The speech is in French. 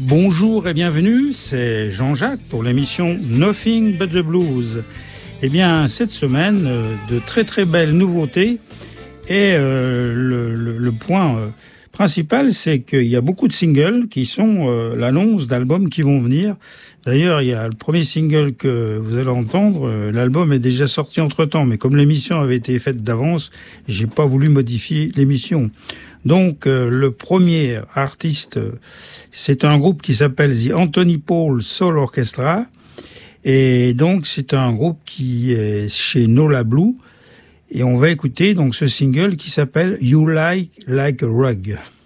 Bonjour et bienvenue, c'est Jean-Jacques pour l'émission Nothing But The Blues. Eh bien, cette semaine, de très très belles nouveautés et le point principal, c'est qu'il y a beaucoup de singles qui sont l'annonce d'albums qui vont venir. D'ailleurs, il y a le premier single que vous allez entendre, l'album est déjà sorti entre-temps, mais comme l'émission avait été faite d'avance, j'ai pas voulu modifier l'émission. Donc, le premier artiste, c'est un groupe qui s'appelle The Anthony Paul Soul Orchestra. Et donc, c'est un groupe qui est chez Nola Blue. Et on va écouter donc ce single qui s'appelle You Like a Rug.